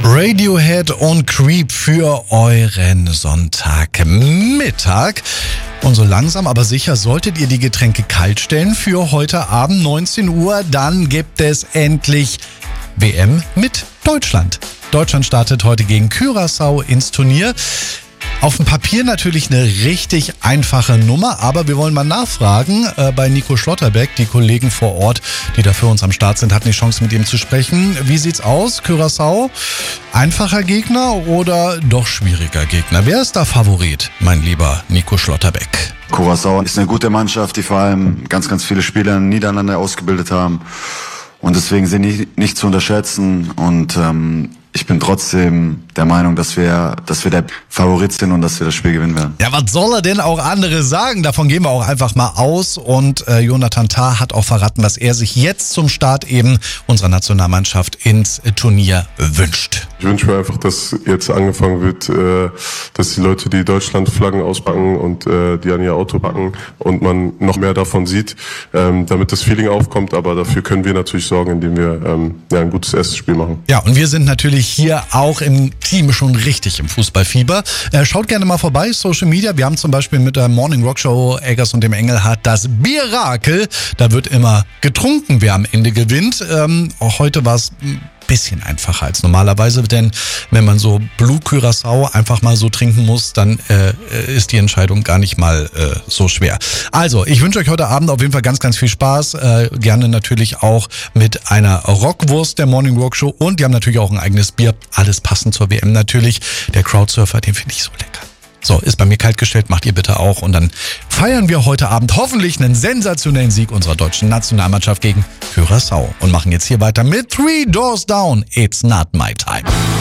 Radiohead und Creep für euren Sonntagmittag. Und so langsam aber sicher solltet ihr die Getränke kalt stellen für heute Abend 19 Uhr. Dann gibt es endlich WM mit Deutschland. Deutschland startet heute gegen Curaçao ins Turnier. Auf dem Papier natürlich eine richtig einfache Nummer, aber wir wollen mal nachfragen bei Nico Schlotterbeck. Die Kollegen vor Ort, die da für uns am Start sind, hatten die Chance, mit ihm zu sprechen. Wie sieht's aus, Curaçao? Einfacher Gegner oder doch schwieriger Gegner? Wer ist da Favorit, mein lieber Nico Schlotterbeck? Curaçao ist eine gute Mannschaft, die vor allem ganz viele Spieler in Niederlande ausgebildet haben. Und deswegen sind die nicht zu unterschätzen. Und ich bin trotzdem der Meinung, dass wir der Favorit sind und dass wir das Spiel gewinnen werden. Ja, was soll er denn auch andere sagen? Davon gehen wir auch einfach mal aus. Und Jonathan Tah hat auch verraten, was er sich jetzt zum Start eben unserer Nationalmannschaft ins Turnier wünscht. Ich wünsche mir einfach, dass jetzt angefangen wird, dass die Leute die Deutschlandflaggen auspacken und die an ihr Auto packen und man noch mehr davon sieht, damit das Feeling aufkommt. Aber dafür können wir natürlich sorgen, indem wir ein gutes erstes Spiel machen. Ja, und wir sind natürlich hier auch im Team schon richtig im Fußballfieber. Schaut gerne mal vorbei, Social Media. Wir haben zum Beispiel mit der Morning Rock Show Eggers und dem Engelhardt das Bierakel. Da wird immer getrunken, wer am Ende gewinnt. Auch heute war es bisschen einfacher als normalerweise, denn wenn man so Blue Curaçao einfach mal so trinken muss, dann ist die Entscheidung gar nicht mal so schwer. Also, ich wünsche euch heute Abend auf jeden Fall ganz viel Spaß. Gerne natürlich auch mit einer Rockwurst der Morning Rock Show und die haben natürlich auch ein eigenes Bier. Alles passend zur WM natürlich. Der Crowdsurfer, den finde ich so lecker. So, ist bei mir kalt gestellt, macht ihr bitte auch. Und dann feiern wir heute Abend hoffentlich einen sensationellen Sieg unserer deutschen Nationalmannschaft gegen Curaçao. Und machen jetzt hier weiter mit Three Doors Down. It's not my time.